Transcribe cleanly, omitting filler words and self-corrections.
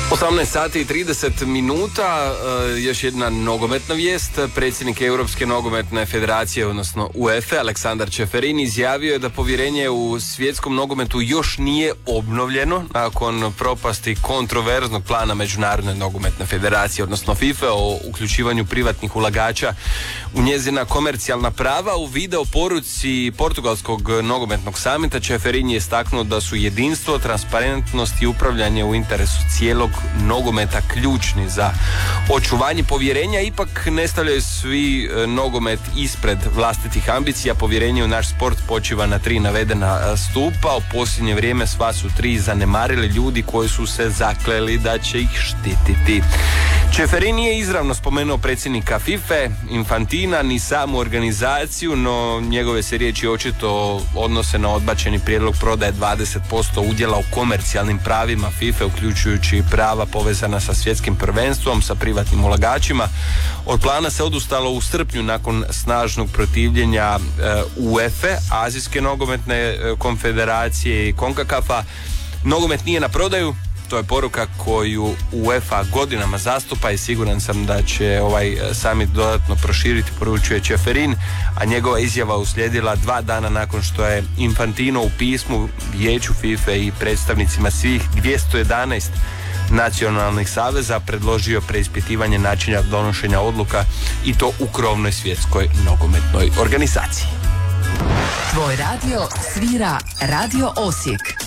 18 sati i 30 minuta, još jedna nogometna vijest. Predsjednik Europske nogometne federacije, odnosno UEFA, Aleksandar Čeferin, izjavio je da povjerenje u svjetskom nogometu još nije obnovljeno nakon propasti kontroverznog plana Međunarodne nogometne federacije, odnosno FIFA, o uključivanju privatnih ulagača u njezina komercijalna prava. U video poruci Portugalskog nogometnog samita Čeferin je istaknuo da su jedinstvo, transparentnost i upravljanje u interesu cijelog nogometa ključni za očuvanje povjerenja. Ipak ne stavljaju svi nogomet ispred vlastitih ambicija. Povjerenje u naš sport počiva na 3 navedena stupa. U posljednje vrijeme sva su 3 zanemarili ljudi koji su se zakleli da će ih štititi. Čeferin nije izravno spomenuo predsjednika FIFA, Infantina, ni samu organizaciju, no njegove se riječi očito odnose na odbačeni prijedlog prodaje 20% udjela u komercijalnim pravima FIFA, uključujući prava povezana sa svjetskim prvenstvom, sa privatnim ulagačima. Od plana se odustalo u srpnju nakon snažnog protivljenja UEFA, Azijske nogometne konfederacije i CONCACAF-a. Nogomet nije na prodaju. To je poruka koju UEFA godinama zastupa i siguran sam da će ovaj summit dodatno proširiti, poručuje Čeferin, a njegova izjava uslijedila 2 dana nakon što je Infantino u pismu Vijeću FIFA i predstavnicima svih 211 nacionalnih saveza predložio preispitivanje načina donošenja odluka i to u krovnoj svjetskoj nogometnoj organizaciji. Tvoj radio svira Radio Osijek.